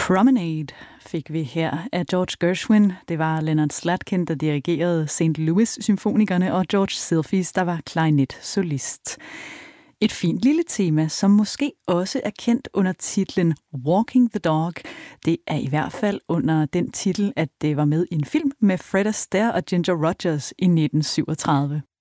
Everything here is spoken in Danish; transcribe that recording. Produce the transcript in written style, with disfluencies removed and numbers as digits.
Promenade fik vi her af George Gershwin. Det var Leonard Slatkin, der dirigerede St. Louis-symfonikerne, og George Sylfis, der var klarinet-solist. Et fint lille tema, som måske også er kendt under titlen Walking the Dog. Det er i hvert fald under den titel, at det var med i en film med Fred Astaire og Ginger Rogers i 1937.